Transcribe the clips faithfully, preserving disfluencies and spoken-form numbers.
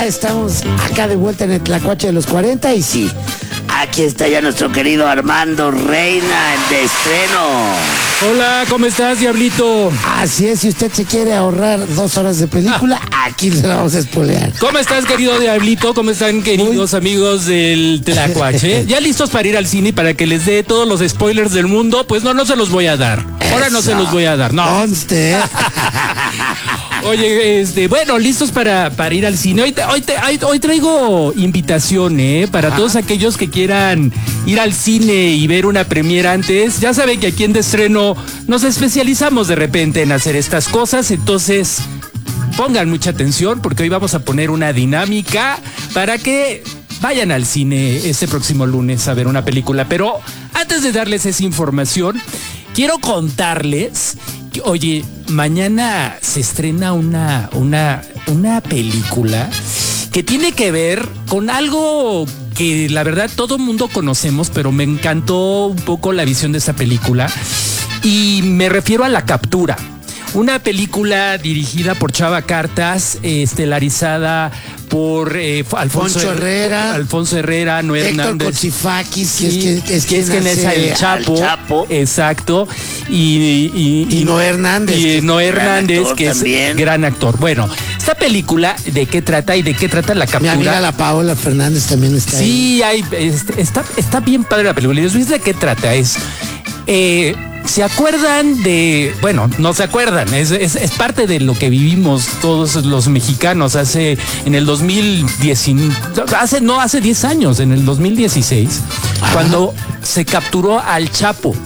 ya estamos acá de vuelta en el Tlacuache de los cuarenta y sí, aquí está ya nuestro querido Armando Reina, el de estreno. Hola, ¿cómo estás, Diablito? Así es, si usted se quiere ahorrar dos horas de película, ah. aquí se la vamos a spoilear. ¿Cómo estás, querido Diablito? ¿Cómo están, queridos Uy. amigos del Tlacuache? ¿Ya listos para ir al cine y para que les dé todos los spoilers del mundo? Pues no, no se los voy a dar. Ahora Eso. no se los voy a dar, no. ¿Dónde? Oye, este, bueno, listos para, para ir al cine. Hoy, te, hoy, te, hoy traigo invitación, ¿eh? Para ah. todos aquellos que quieran ir al cine y ver una premiere antes. Ya saben que aquí en De Estreno nos especializamos de repente en hacer estas cosas, entonces pongan mucha atención porque hoy vamos a poner una dinámica para que vayan al cine este próximo lunes a ver una película. Pero antes de darles esa información, quiero contarles que, oye, mañana se estrena una, una, una película que tiene que ver con algo que la verdad todo el mundo conocemos, pero me encantó un poco la visión de esa película. Y me refiero a La Captura, una película dirigida por Chava Cartas, eh, estelarizada por eh, Alfonso Poncho Herrera, Alfonso Herrera, Noé Héctor Hernández, Cochifakis, sí, que es que es, que es, quien es el Chapo, Chapo, exacto, y, y, y, y Noé Hernández, y Noé Hernández, que también. es gran actor. Bueno, esta película, ¿de qué trata y de qué trata La Captura? Mi amiga la Paola Fernández también está sí, ahí. Sí, hay, está, está bien padre la película. ¿Y les de qué trata? Es eh, ¿se acuerdan de...? Bueno, no se acuerdan, es, es, es parte de lo que vivimos todos los mexicanos hace, en el dos mil diez, hace, no, hace diez años, en el dos mil dieciséis, Ajá. cuando se capturó al Chapo.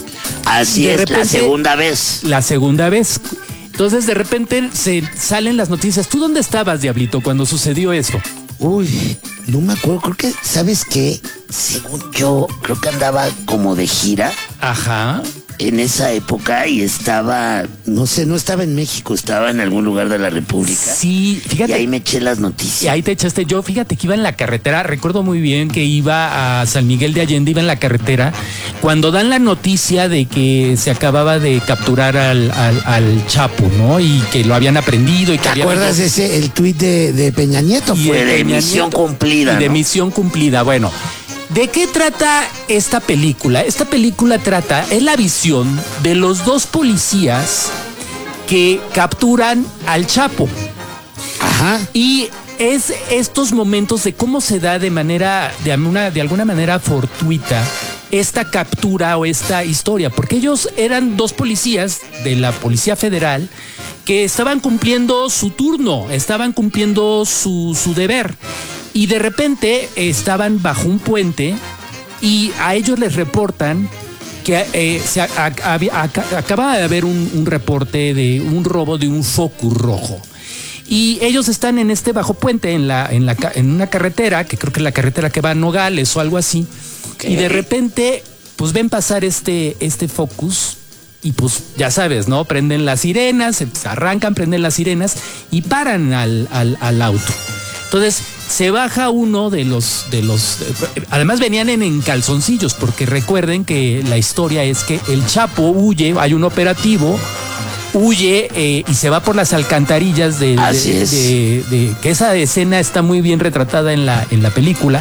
Así es, repente, la segunda vez. La segunda vez. Entonces, de repente, se salen las noticias. ¿Tú dónde estabas, Diablito, cuando sucedió eso? Uy, no me acuerdo, creo que, ¿sabes qué? Según yo, creo que andaba como de gira. Ajá. En esa época y estaba, no sé, no estaba en México, estaba en algún lugar de la República. Sí, fíjate. Y ahí me eché las noticias. Y ahí te echaste. Yo, fíjate que iba en la carretera, recuerdo muy bien que iba a San Miguel de Allende, iba en la carretera, cuando dan la noticia de que se acababa de capturar al, al, al Chapo, ¿no? Y que lo habían aprendido. Y que ¿Te había acuerdas de ese, el tuit de, de Peña Nieto? Y fue de, de misión Nieto, cumplida, y de ¿no? misión cumplida, bueno. ¿De qué trata esta película? Esta película trata, es la visión de los dos policías que capturan al Chapo. Ajá. Y es estos momentos de cómo se da de manera, de, una, de alguna manera fortuita, esta captura o esta historia. Porque ellos eran dos policías de la Policía Federal que estaban cumpliendo su turno, estaban cumpliendo su, su deber. Y de repente estaban bajo un puente y a ellos les reportan que eh, se a, a, a, a, acaba de haber un, un reporte de un robo de un Focus rojo. Y ellos están en este bajo puente, en, la, en, la, en una carretera, que creo que es la carretera que va a Nogales o algo así. Okay. Y de repente, pues ven pasar este, este Focus. Y pues ya sabes, ¿no? Prenden las sirenas, se arrancan, prenden las sirenas y paran al, al, al auto. Entonces se baja uno de los, de los, además venían en, en calzoncillos, porque recuerden que la historia es que el Chapo huye, hay un operativo, huye eh, y se va por las alcantarillas de, Así de, es. de, de, de que esa escena está muy bien retratada en la, en la película.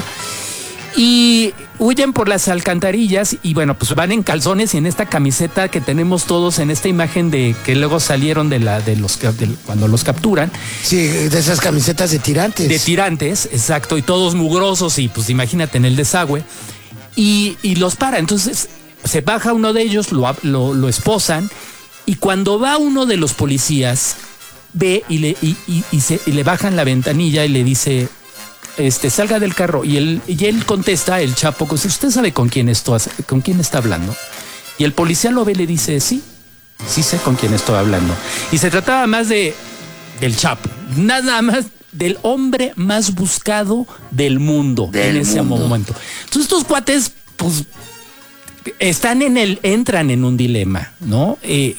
Y huyen por las alcantarillas y bueno, pues van en calzones y en esta camiseta que tenemos todos en esta imagen de que luego salieron de la de los de, cuando los capturan. Sí, de esas camisetas de tirantes. De tirantes, exacto, y todos mugrosos y pues imagínate en el desagüe. Y, y los para, entonces se baja uno de ellos, lo, lo, lo esposan y cuando va uno de los policías ve y le, y, y, y se, y le bajan la ventanilla y le dice... Este, salga del carro y él, y él contesta, el Chapo, ¿usted sabe con quién, esto, con quién está hablando? Y el policía lo ve y le dice, sí, sí sé con quién estoy hablando. Y se trataba más de del Chapo, nada más del hombre más buscado del mundo del en ese mundo. momento. Entonces estos cuates, pues, están en el, entran en un dilema, ¿no? Eh,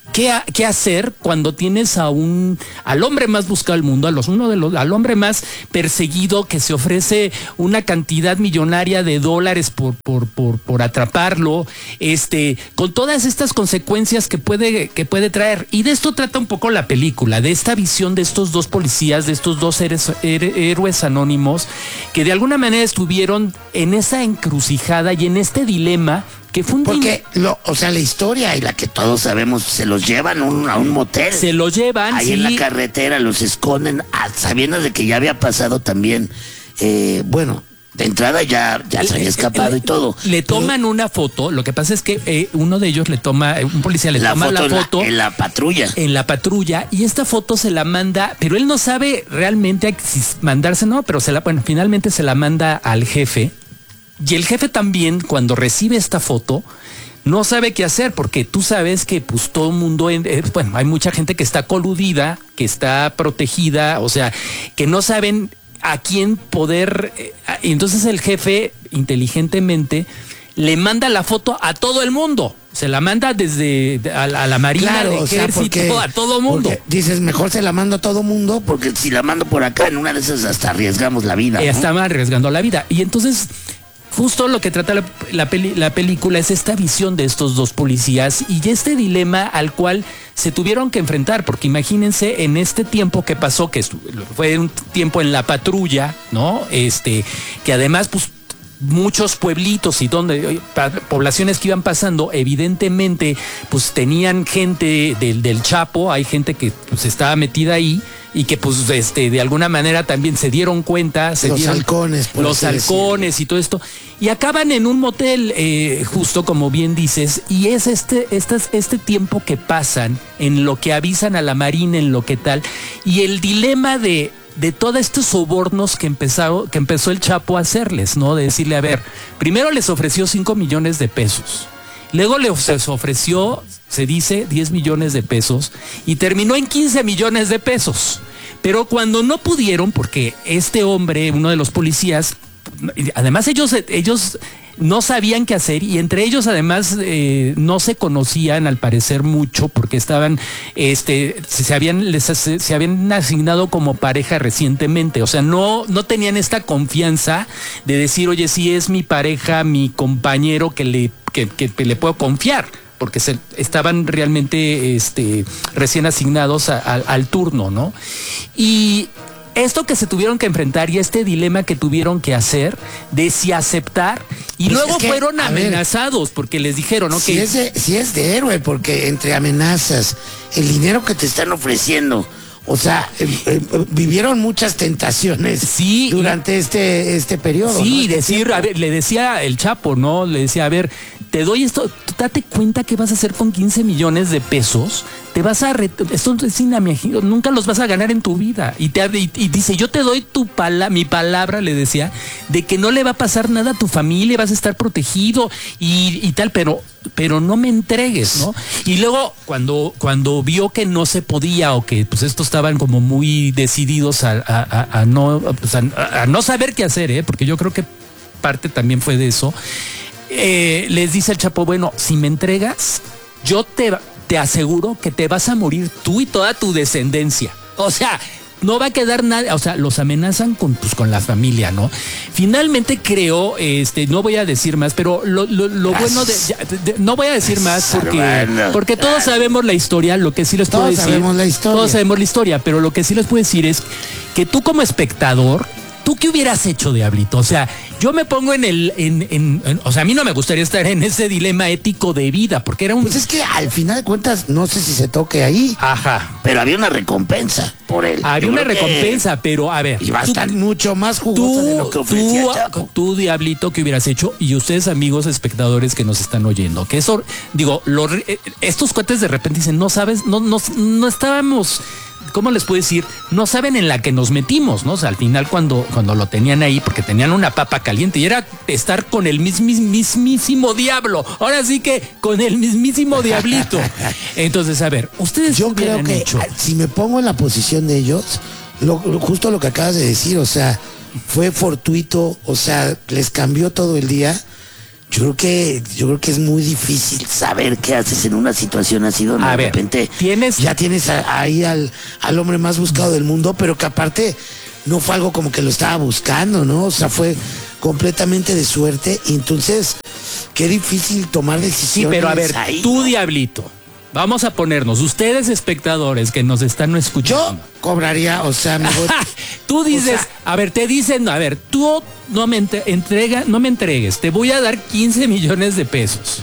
¿Qué, ha, ¿Qué hacer cuando tienes a un al hombre más buscado del mundo, a los, uno de los, al hombre más perseguido, que se ofrece una cantidad millonaria de dólares por, por, por, por atraparlo, este, con todas estas consecuencias que puede, que puede traer? Y de esto trata un poco la película, de esta visión de estos dos policías, de estos dos héroes, héroes anónimos, que de alguna manera estuvieron en esa encrucijada y en este dilema. Que fue un Porque, lo, o sea, la historia y la que todos sabemos, se los llevan un, a un motel. Se los llevan, ahí sí. en la carretera, los esconden, a, sabiendo de que ya había pasado también, eh, bueno, de entrada ya, ya se había escapado le, y todo. Le toman pero, una foto, lo que pasa es que eh, uno de ellos le toma, un policía le la toma foto la foto. En la, en la patrulla. En la patrulla, y esta foto se la manda, pero él no sabe realmente si mandarse, no, pero se la, bueno, finalmente se la manda al jefe. Y el jefe también, cuando recibe esta foto, no sabe qué hacer, porque tú sabes que pues todo el mundo, eh, bueno, hay mucha gente que está coludida, que está protegida, o sea, que no saben a quién poder. Eh, y entonces el jefe, inteligentemente, le manda la foto a todo el mundo. Se la manda desde a, a la Marina, claro, al Ejército, o sea, porque, a todo mundo. Dices, mejor se la mando a todo mundo, porque si la mando por acá, en una de esas hasta arriesgamos la vida. ¿no? Estamos arriesgando la vida. Y entonces, justo lo que trata la, la, peli, la película es esta visión de estos dos policías y este dilema al cual se tuvieron que enfrentar, porque imagínense en este tiempo que pasó, que fue un tiempo en la patrulla, ¿no? Este, que además, pues, muchos pueblitos y donde poblaciones que iban pasando, evidentemente, pues tenían gente del, del Chapo, hay gente que pues estaba metida ahí y que pues este de alguna manera también se dieron cuenta, se los dieron, halcones, los halcones decirlo. Y todo esto, y acaban en un motel, eh, justo como bien dices, y es este, este, este tiempo que pasan en lo que avisan a la Marina, en lo que tal, y el dilema de de todos estos sobornos que empezó, que empezó el Chapo a hacerles, ¿no? De decirle, a ver, primero les ofreció cinco millones de pesos, luego les ofreció, se dice, diez millones de pesos, y terminó en quince millones de pesos. Pero cuando no pudieron, porque este hombre, uno de los policías, además ellos, ellos no sabían qué hacer, y entre ellos además eh, no se conocían al parecer mucho, porque estaban, este, se habían, les, se habían asignado como pareja recientemente, o sea, no, no tenían esta confianza de decir, oye, sí es mi pareja, mi compañero que le, que, que, que le puedo confiar, porque se, estaban realmente este, recién asignados a, a, al turno, ¿no? Y esto que se tuvieron que enfrentar y este dilema que tuvieron que hacer de si aceptar, y pues luego es que, fueron amenazados ver, porque les dijeron, ¿no? Si, que es de, si es de héroe, porque entre amenazas, el dinero que te están ofreciendo, o sea, eh, eh, vivieron muchas tentaciones sí, durante este, este periodo. Sí, ¿no? decir, a ver, le decía el Chapo, ¿no? Le decía, a ver, te doy esto, date cuenta qué vas a hacer con quince millones de pesos, te vas a, re, esto es inimaginable, nunca los vas a ganar en tu vida. Y, te, y, y dice, yo te doy tu pala, mi palabra, le decía, de que no le va a pasar nada a tu familia, vas a estar protegido y, y tal, pero, pero no me entregues, ¿no? Y luego, cuando, cuando vio que no se podía o que pues estos estaban como muy decididos a, a, a, a, no, pues a, a no saber qué hacer, ¿eh? Porque yo creo que parte también fue de eso. Eh, les dice el Chapo, bueno, si me entregas, yo te, te aseguro que te vas a morir tú y toda tu descendencia. O sea, no va a quedar nada, o sea, los amenazan con, pues, con la familia, ¿no? Finalmente creo, este, no voy a decir más, pero lo, lo, lo bueno de, ya, de, de, no voy a decir más porque, porque todos sabemos la historia, lo que sí les puedo todos decir. Todos sabemos la historia. Todos sabemos la historia, pero lo que sí les puedo decir es que tú como espectador, ¿tú qué hubieras hecho, Diablito? O sea, yo me pongo en el, en, en, en, o sea, a mí no me gustaría estar en ese dilema ético de vida, porque era un... Pues es que al final de cuentas, no sé si se toque ahí. Ajá. Pero había una recompensa por él. Había yo una recompensa, que... pero a ver. Y va a estar mucho más jugosa de lo que ofrecía tú, Chapo. Tú, Diablito, ¿qué hubieras hecho? Y ustedes, amigos espectadores que nos están oyendo, que eso, digo, lo, estos cuates de repente dicen, no sabes, no, no, no estábamos... ¿Cómo les puedo decir? No saben en la que nos metimos, ¿no? O sea, al final cuando, cuando lo tenían ahí, porque tenían una papa caliente y era estar con el mismis, mismísimo diablo. Ahora sí que con el mismísimo diablito. Entonces, a ver, ustedes yo creo que hecho? Si me pongo en la posición de ellos, lo, lo, justo lo que acabas de decir, o sea, fue fortuito, o sea, les cambió todo el día. Yo creo que yo creo que es muy difícil saber qué haces en una situación así donde A de ver, repente tienes- ya tienes a- ahí al, al hombre más buscado del mundo, pero que aparte no fue algo como que lo estaba buscando, ¿no? O sea, fue completamente de suerte y entonces qué difícil tomar Sí, decisiones. pero a ver, ahí, tú ¿no? diablito, vamos a ponernos, ustedes espectadores que nos están Yo escuchando. cobraría, o sea, me voy- Tú dices, o sea- a ver, te dicen, a ver, tú no me entre- entrega, no me entregues, te voy a dar quince millones de pesos.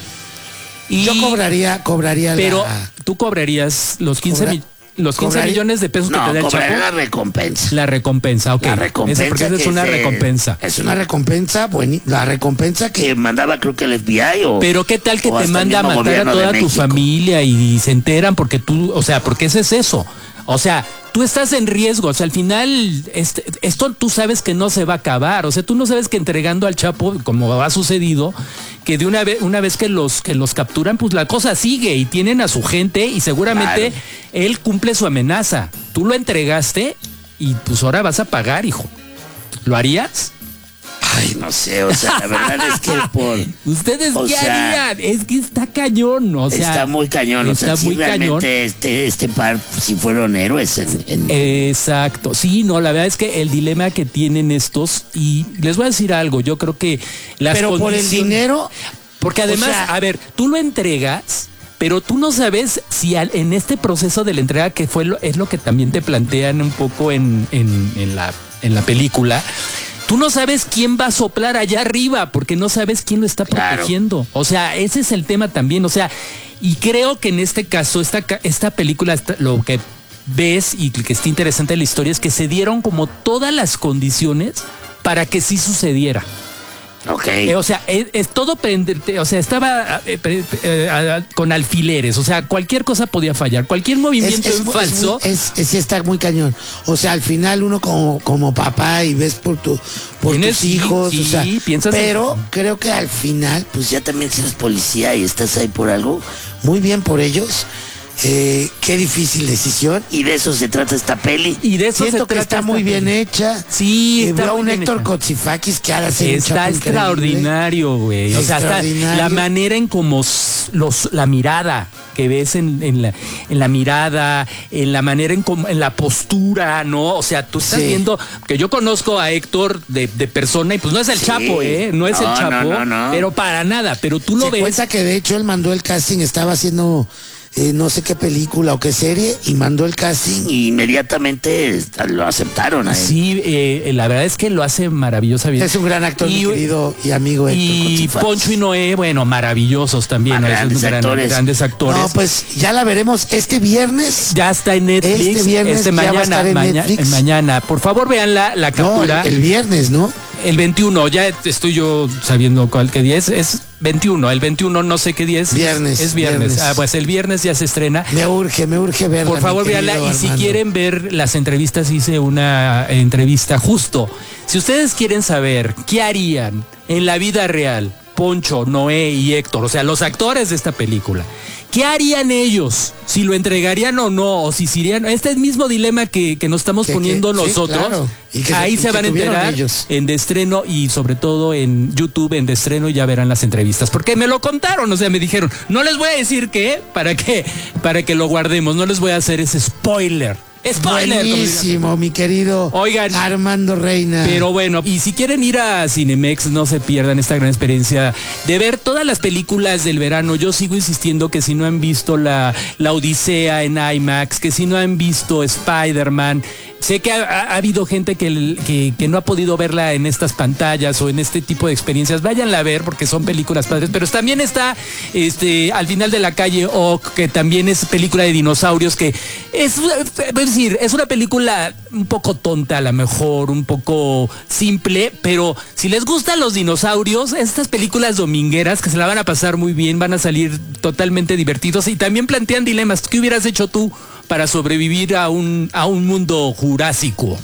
Y, yo cobraría, cobraría pero la, tú cobrarías los quince, Cobra- mi- los quince cobraría- millones de pesos que no, te da el cobraría Chapo. la recompensa. La recompensa, ok. La recompensa. Esa, porque esa es que una de- recompensa. Es una recompensa, bueno, la recompensa que mandaba creo que el F B I o. Pero qué tal que o te hasta el manda a mismo matar a gobierno de toda tu México. familia y se enteran porque tú, o sea, porque ese es eso. O sea, tú estás en riesgo, o sea, al final este, esto tú sabes que no se va a acabar, o sea, tú no sabes que entregando al Chapo, como ha sucedido, que de una vez una vez que los que los capturan, pues la cosa sigue y tienen a su gente y seguramente Claro. él cumple su amenaza. Tú lo entregaste y pues ahora vas a pagar, hijo. ¿Lo harías? Ay, no sé, o sea, la verdad es que por. ¿Ustedes O qué sea, harían? Es que está cañón, o sea. está muy cañón, o sea, está sí, muy cañón. realmente este, este par si fueron héroes en, en- Exacto, sí, no, la verdad es que el dilema que tienen estos, y les voy a decir algo, yo creo que las pero por el condiciones- dinero, porque además, o sea- a ver, tú lo entregas, pero tú no sabes si al- en este proceso de la entrega, que fue lo, es lo que también te plantean un poco en, en, en la, en la película, tú no sabes quién va a soplar allá arriba, porque no sabes quién lo está Claro. protegiendo. O sea, ese es el tema también. O sea, y creo que en este caso, esta, ca- esta película, esta- lo que ves y que está interesante en la historia es que se dieron como todas las condiciones para que sí sucediera. ok. Eh, o sea, es, es todo prenderte, o sea, estaba eh, pre- eh, a- con alfileres, o sea, cualquier cosa podía fallar, cualquier movimiento en muy- falso. muy- es- es- sí está muy cañón. O sea, al final uno como, como papá y ves por tu por Tienes- tus sí, hijos, sí, o sea, piensas en- pero creo que al final, pues ya también si eres policía y estás ahí por algo, muy bien por ellos. Eh, qué difícil decisión y de eso se trata esta peli. Y de eso Siento se que trata está esta muy bien peli. hecha. Sí, Eh, está veo a muy un bien Héctor hecha. Kotzifakis que ha de ser un Está Chapo increíble. extraordinario, güey. O sea, está Extraordinario. la manera en como s- los, la mirada que ves en, en la, en la mirada, en la manera en como, en la postura, ¿no? O sea, tú estás Sí. viendo que yo conozco a Héctor de, de persona y pues no es el Sí. Chapo, ¿eh? No es No, el Chapo, no, no, no. pero para nada. Pero tú lo Se ves. cuenta que de hecho él mandó el casting, estaba haciendo eh, no sé qué película o qué serie y mandó el casting y inmediatamente lo aceptaron a él. Sí, eh, la verdad es que lo hace maravillosamente. Es un gran actor, Y- mi querido y amigo Héctor Y Kotzifakis. Poncho y Noé, bueno, maravillosos también. Ah, ¿no? grandes Esos gran- actores. grandes actores. No, pues ya la veremos este viernes. Ya está en Netflix. Este viernes ya va a mañana, estar en maña- Netflix. mañana. Por favor, vean la, la No, captura. el, el viernes, ¿no? El veintiuno, ya estoy yo sabiendo cuál qué día es. Es veintiuno, el veintiuno no sé qué día es. Viernes, Es viernes. viernes. Ah, pues el viernes ya se estrena. Me urge, me urge verla. Por favor, mi véanla. querido Y si Armando. quieren ver las entrevistas, hice una entrevista justo. Si ustedes quieren saber qué harían en la vida real, Poncho, Noé y Héctor, o sea, los actores de esta película, ¿qué harían ellos? Si lo entregarían o no, o si se irían. Este mismo dilema que, que nos estamos Que- poniendo que- sí, nosotros, claro. Y que- ahí y se que van a tuvieron enterar ellos. en de estreno y sobre todo en YouTube en de estreno y ya verán las entrevistas. Porque me lo contaron, o sea, me dijeron, no les voy a decir qué, para que, para que lo guardemos, no les voy a hacer ese spoiler. Spoiler. como dirían. Buenísimo, mi querido Oigan, Armando Reina. Pero bueno, y si quieren ir a Cinemex, no se pierdan esta gran experiencia de ver todas las películas del verano. Yo sigo insistiendo que si no han visto la, la Odisea en IMAX, que si no han visto Spider-Man, sé que ha, ha habido gente que, que, que no ha podido verla en estas pantallas o en este tipo de experiencias. Váyanla a ver porque son películas padres. Pero también está este Al final de la calle Ock, que también es película de dinosaurios, que es, es decir, es una película un poco tonta a lo mejor, un poco simple, pero si les gustan los dinosaurios, estas películas domingueras que se la van a pasar muy bien, van a salir totalmente divertidos y también plantean dilemas. ¿Qué hubieras hecho tú para sobrevivir a un, a un mundo jurásico?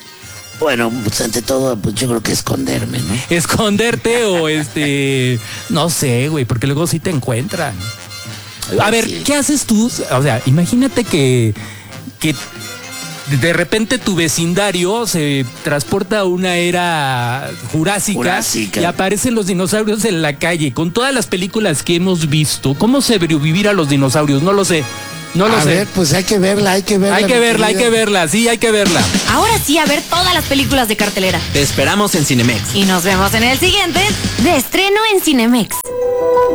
Bueno, pues ante todo, pues yo creo que esconderme, ¿no? Esconderte o este, no sé, güey, porque luego sí te encuentran. A ver, Sí. ¿qué haces tú? O sea, imagínate que, que de repente tu vecindario se transporta a una era jurásica, Jurásica. y aparecen los dinosaurios en la calle. Con todas las películas que hemos visto, ¿cómo sobrevivir a los dinosaurios? No lo sé. No lo a sé. ver, pues hay que verla, hay que verla. Hay que verla, hay que verla, sí, hay que verla. Ahora sí, a ver todas las películas de cartelera. Te esperamos en Cinemex. Y nos vemos en el siguiente de estreno en Cinemex.